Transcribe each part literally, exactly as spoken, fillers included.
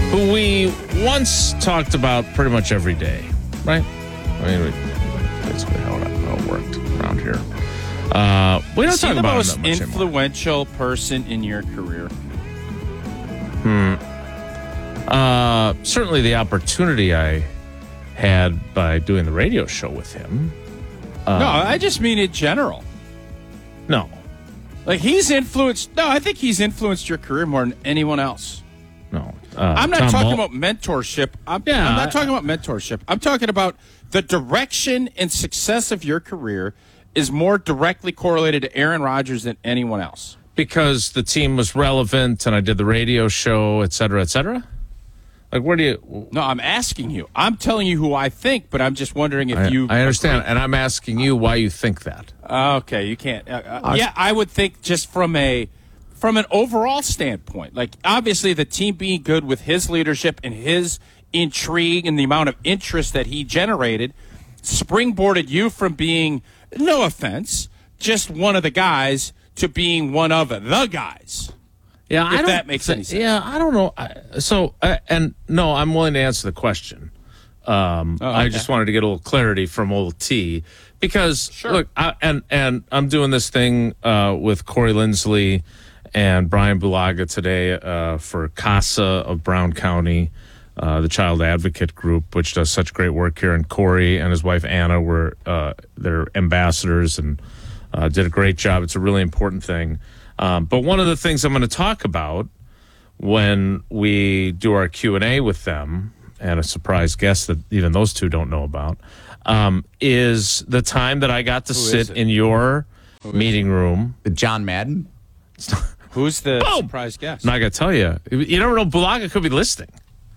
who we once talked about pretty much every day, right? I mean, we, basically how it, how it worked around here. Uh, we don't Is talk he the about most him that much influential person in your career? Hmm. Uh, certainly the opportunity I had by doing the radio show with him. Uh, no, I just mean in general. No. Like, he's influenced... No, I think he's influenced your career more than anyone else. No. Uh, I'm not Tom talking Ball- about mentorship. I'm, Yeah, I'm not I- talking about mentorship. I'm talking about the direction and success of your career is more directly correlated to Aaron Rodgers than anyone else. Because the team was relevant and I did the radio show, et cetera, et cetera? Like, where do you... No, I'm asking you. I'm telling you who I think, but I'm just wondering if I, you... I understand, agree. and I'm asking you why you think that. Okay, you can't. Uh, uh, yeah, I would think just from a from an overall standpoint. Like, obviously, the team being good with his leadership and his intrigue and the amount of interest that he generated springboarded you from being, no offense, just one of the guys to being one of the guys. Yeah, I if don't that makes th- any sense. Yeah, I don't know. I, so, uh, and no, I'm willing to answer the question. Um, Oh, okay. I just wanted to get a little clarity from old T because Sure. look, I, and and I'm doing this thing uh, with Corey Lindsley and Brian Bulaga today uh, for CASA of Brown County, uh, the Child Advocate Group, which does such great work here. And Corey and his wife Anna were uh, their ambassadors and uh, did a great job. It's a really important thing. Um, but one of the things I'm going to talk about when we do our Q and A with them, and a surprise guest that even those two don't know about, um, is the time that I got to Who sit is it? in your meeting room. John Madden? Who's the Boom! surprise guest? And I got to tell you, you never know, Bulaga could be listening.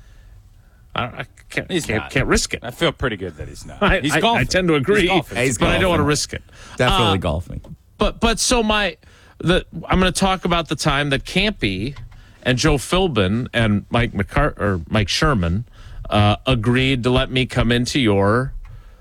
I, I can't, He's can't, not. can't risk it. I feel pretty good that he's not. I, He's I, golfing. I tend to agree, He's golfing. He's but I don't golfing. want to risk it. Definitely Uh, golfing. But but so my the I'm going to talk about the time that Campy and Joe Philbin and Mike McCart or Mike Sherman uh, agreed to let me come into your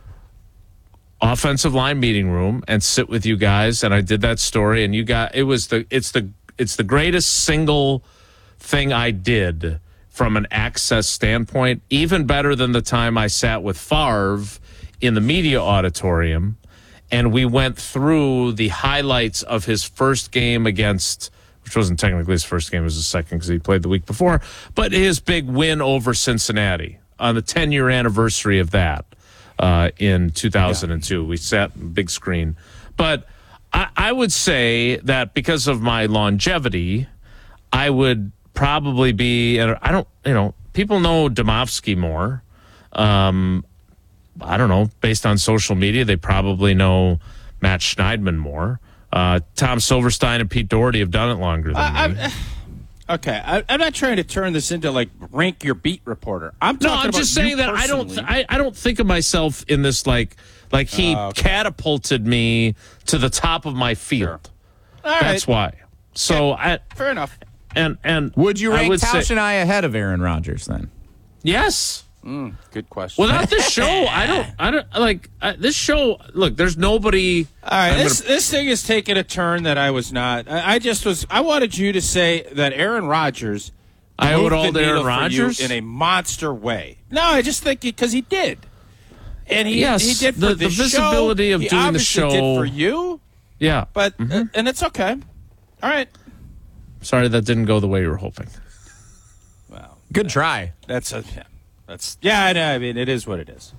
offensive line meeting room and sit with you guys, and I did that story, and you got it was the it's the it's the greatest single thing I did from an access standpoint, even better than the time I sat with Favre in the media auditorium. And we went through the highlights of his first game against, which wasn't technically his first game, it was his second because he played the week before, but his big win over Cincinnati on the ten-year anniversary of that uh, in two thousand two. Yeah. We sat on big screen. But I, I would say that because of my longevity, I would probably be, and I don't, you know, people know Domofsky more. Um I don't know, based on social media, they probably know Matt Schneidman more. Uh, Tom Silverstein and Pete Doherty have done it longer than I, me. I'm, okay, I, I'm not trying to turn this into like rank your beat reporter. I'm No, talking I'm about just you saying that I don't. personally. I, I don't think of myself in this like like he Oh, okay. catapulted me to the top of my field. All right. That's why. So I Fair enough. and and Would you I rank would Tausch say, and I ahead of Aaron Rodgers then? yes. Mm, good question. Without this show, I don't. I don't like uh, this show. Look, there's nobody. All right, I'm this gonna- this thing is taking a turn that I was not. I, I just was. I wanted you to say that Aaron Rodgers. I owe it moved all the to Aaron needle for you Rodgers? in a monster way. No, I just think because he did, and he Yes, he did for the- the, the visibility show. of he doing the obviously did show- for you, Yeah. but uh, and it's okay. All right. Sorry that didn't go the way you were hoping. Well, Good try. that's a yeah, that's yeah. I, know, I mean, it is what it is.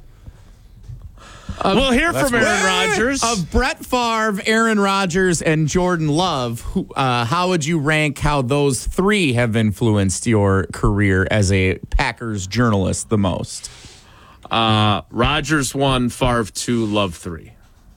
We'll hear from Aaron Wait, Rodgers. Of Brett Favre, Aaron Rodgers, and Jordan Love, who, uh, how would you rank how those three have influenced your career as a Packers journalist the most? Uh, Rodgers one, Favre two, Love three.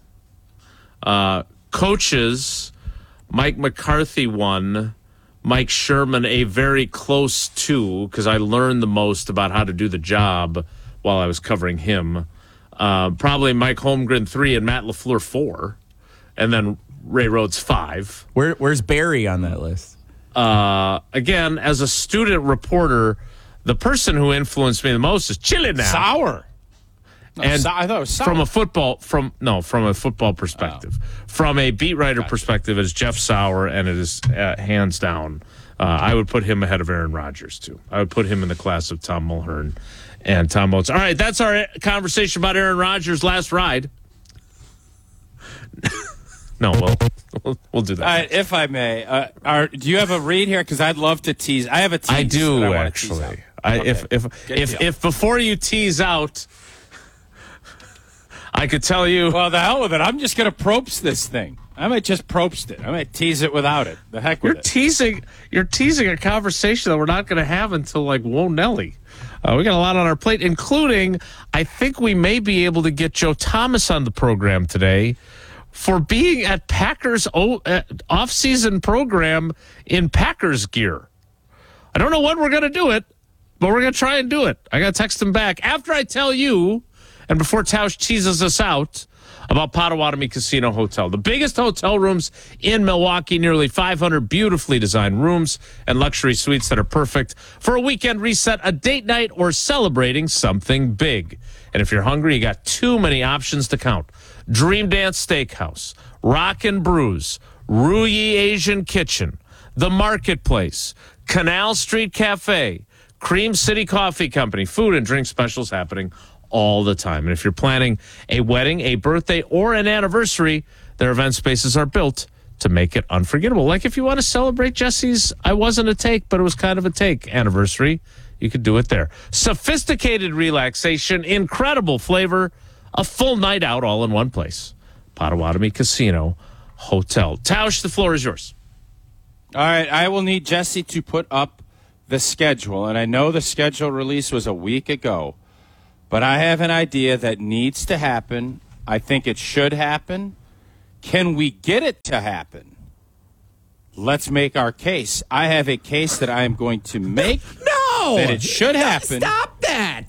Uh, coaches, Mike McCarthy one, Mike Sherman a very close two, because I learned the most about how to do the job while I was covering him. Uh, probably Mike Holmgren three and Matt LaFleur four, and then Ray Rhodes five. Where, where's Barry on that list? Uh, again, as a student reporter, the person who influenced me the most is Chili now. Sour. No, And so- I thought it was sour. from a football from no from a football perspective, from a beat writer perspective, it's Jeff Sauer, and it is uh, hands down Uh, I would put him ahead of Aaron Rodgers, too. I would put him in the class of Tom Mulhern and Tom Moats. All right, that's our conversation about Aaron Rodgers' last ride. No, well, we'll, we'll do that. Uh, if I may, uh, are, do you have a read here? Because I'd love to tease. I have a tease. I do, that I actually. I, okay. If if if, if before you tease out, I could tell you. Well, the hell with it. I'm just going to propst this thing. I might just propst it. I might tease it without it. The heck with you're it. teasing. You're teasing a conversation that we're not going to have until like Whoa Nelly. Uh, we got a lot on our plate, including I think we may be able to get Joe Thomas on the program today for being at Packers o- uh, off-season program in Packers gear. I don't know when we're going to do it, but we're going to try and do it. I got to text him back after I tell you, and before Tausch teases us out, about Potawatomi Casino Hotel. The biggest hotel rooms in Milwaukee, nearly five hundred beautifully designed rooms and luxury suites that are perfect for a weekend reset, a date night, or celebrating something big. And if you're hungry, you got too many options to count. Dream Dance Steakhouse, Rock and Brews, Ruyi Asian Kitchen, The Marketplace, Canal Street Cafe, Cream City Coffee Company, food and drink specials happening all the time. And if you're planning a wedding, a birthday, or an anniversary, their event spaces are built to make it unforgettable. Like if you want to celebrate Jesse's I wasn't a take, but it was kind of a take anniversary, you could do it there. Sophisticated relaxation, incredible flavor, a full night out all in one place. Potawatomi Casino Hotel. Tausch, the floor is yours. All right, I will need Jesse to put up the schedule, and I know the schedule release was a week ago, but I have an idea that needs to happen. I think it should happen. Can we get it to happen? Let's make our case. I have a case that I am going to make. No! That it should happen. Stop that!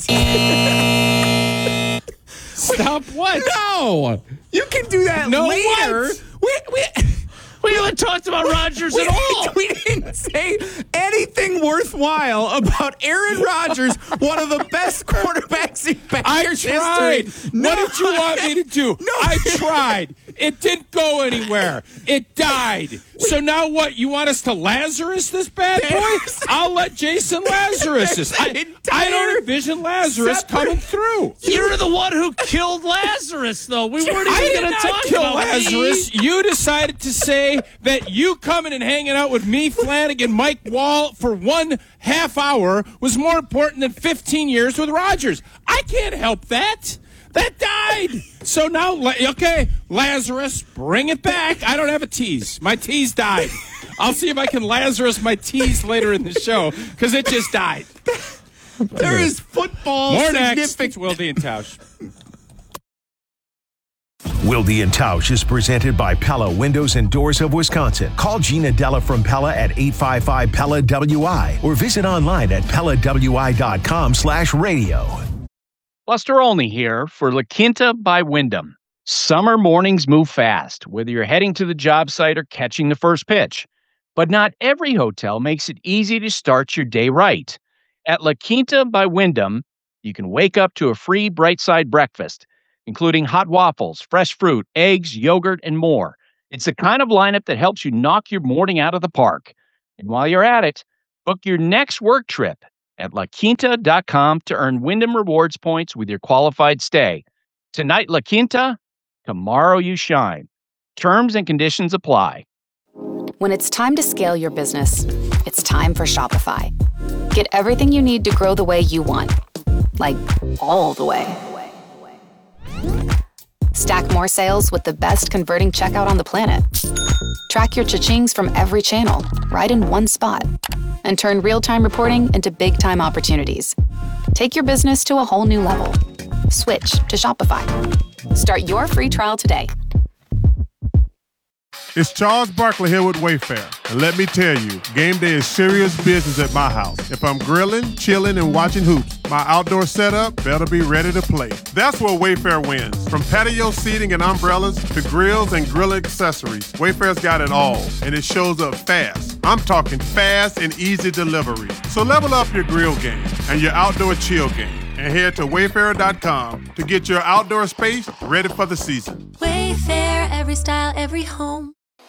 Stop what? No! You can do that No, later. what? We, we, We haven't talked about Rodgers we, at all. we didn't say anything worthwhile about Aaron Rodgers, one of the best quarterbacks in Packers tried. history. No, What did you want me to do? No. I tried. It didn't go anywhere. It died. So now what? You want us to Lazarus this bad boy? I'll let Jason Lazarus this. I, I don't envision Lazarus separate- coming through. You're the one who killed Lazarus, though. We weren't I even did going not to talk kill about Lazarus. me. You decided to say that you coming and hanging out with me, Flanagan, Mike Wall for one half hour was more important than fifteen years with Rodgers. I can't help that. That died. So now, okay, Lazarus, bring it back. I don't have a tease. My tease died. I'll see if I can Lazarus my tease later in the show because it just died. There is football More next. significant. It's Wilde and Tausch. Wilde and Tausch is presented by Pella Windows and Doors of Wisconsin. Call Gina Della from Pella at eight five five P E L L A W I or visit online at pella w i dot com slash radio. Buster Olney here for La Quinta by Wyndham. Summer mornings move fast, whether you're heading to the job site or catching the first pitch. But not every hotel makes it easy to start your day right. At La Quinta by Wyndham, you can wake up to a free Bright Side breakfast, including hot waffles, fresh fruit, eggs, yogurt, and more. It's the kind of lineup that helps you knock your morning out of the park. And while you're at it, book your next work trip at la quinta dot com to earn Wyndham Rewards points with your qualified stay. Tonight, La Quinta, tomorrow you shine. Terms and conditions apply. When it's time to scale your business, it's time for Shopify. Get everything you need to grow the way you want. Like, all the way. Stack more sales with the best converting checkout on the planet. Track your cha-chings from every channel, right in one spot. And turn real-time reporting into big-time opportunities. Take your business to a whole new level. Switch to Shopify. Start your free trial today. It's Charles Barkley here with Wayfair. And let me tell you, game day is serious business at my house. If I'm grilling, chilling, and watching hoops, my outdoor setup better be ready to play. That's where Wayfair wins. From patio seating and umbrellas to grills and grill accessories, Wayfair's got it all, and it shows up fast. I'm talking fast and easy delivery. So level up your grill game and your outdoor chill game, and head to wayfair dot com to get your outdoor space ready for the season. Wayfair, every style, every home.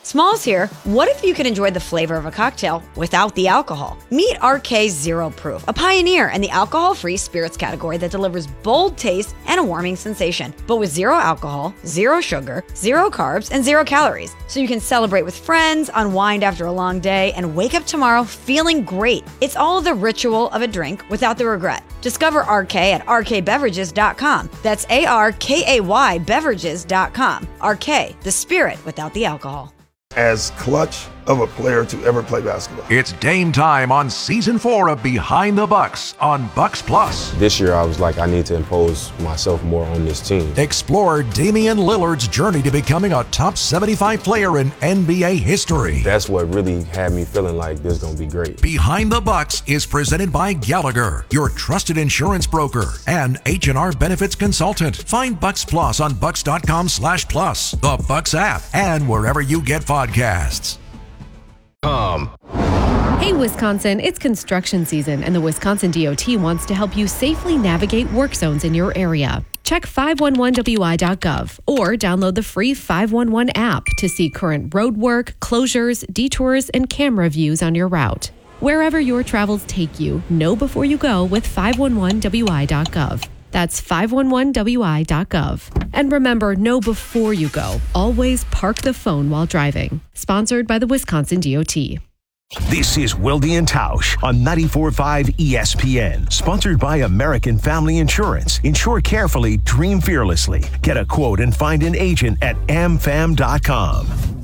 Smalls here. What if you could enjoy the flavor of a cocktail without the alcohol? Meet R K Zero Proof, a pioneer in the alcohol-free spirits category that delivers bold taste and a warming sensation, but with zero alcohol, zero sugar, zero carbs, and zero calories. So you can celebrate with friends, unwind after a long day, and wake up tomorrow feeling great. It's all the ritual of a drink without the regret. Discover R K at R K beverages dot com. That's A R K A Y beverages dot com. R K, the spirit without the alcohol. As clutch of a player to ever play basketball. It's Dame time on season four of Behind the Bucks on Bucks Plus. This year I was like, I need to impose myself more on this team. Explore Damian Lillard's journey to becoming a top seventy-five player in N B A history. That's what really had me feeling like this is going to be great. Behind the Bucks is presented by Gallagher, your trusted insurance broker and H and R benefits consultant. Find Bucks Plus on bucks dot com slash plus, the Bucks app, and wherever you get podcasts. Um. Hey, Wisconsin, it's construction season, and the Wisconsin D O T wants to help you safely navigate work zones in your area. Check five one one W I dot gov or download the free five one one app to see current road work, closures, detours, and camera views on your route. Wherever your travels take you, know before you go with five one one W I dot gov. That's five one one W I dot gov. And remember, know before you go. Always park the phone while driving. Sponsored by the Wisconsin D O T. This is Wilde and Tausch on ninety-four point five E S P N. Sponsored by American Family Insurance. Insure carefully, dream fearlessly. Get a quote and find an agent at am fam dot com.